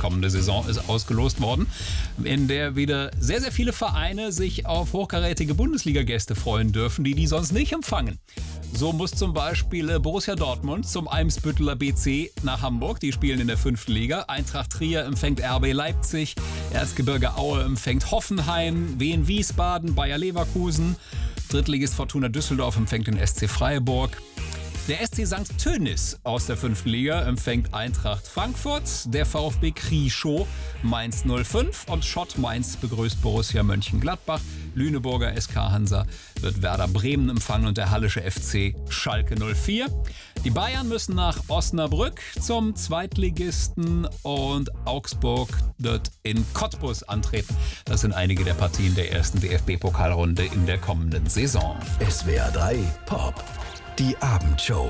kommende Saison ist ausgelost worden, in der wieder sehr, sehr viele Vereine sich auf hochkarätige Bundesliga-Gäste freuen dürfen, die sonst nicht empfangen. So muss zum Beispiel Borussia Dortmund zum Eimsbütteler BC nach Hamburg. Die spielen in der 5. Liga. Eintracht Trier empfängt RB Leipzig. Erzgebirge Aue empfängt Hoffenheim. Wien Wiesbaden, Bayer Leverkusen. Drittligist Fortuna Düsseldorf empfängt den SC Freiburg. Der SC St. Tönnies aus der 5. Liga empfängt Eintracht Frankfurt. Der VfB Krieschow Mainz 05 und Schott Mainz begrüßt Borussia Mönchengladbach. Lüneburger SK Hansa wird Werder Bremen empfangen und der Hallische FC Schalke 04. Die Bayern müssen nach Osnabrück zum Zweitligisten und Augsburg wird in Cottbus antreten. Das sind einige der Partien der ersten DFB-Pokalrunde in der kommenden Saison. SWR 3 Pop, die Abendshow.